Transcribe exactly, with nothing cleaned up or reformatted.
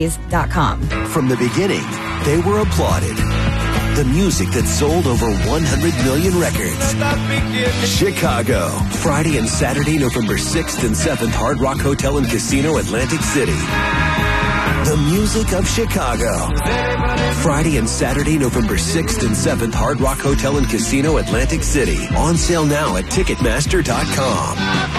dot com. From the beginning, they were applauded. The music that sold over one hundred million records. Chicago, Friday and Saturday, November sixth and seventh, Hard Rock Hotel and Casino, Atlantic City. The music of Chicago. Friday and Saturday, November sixth and seventh, Hard Rock Hotel and Casino, Atlantic City. On sale now at Ticketmaster dot com.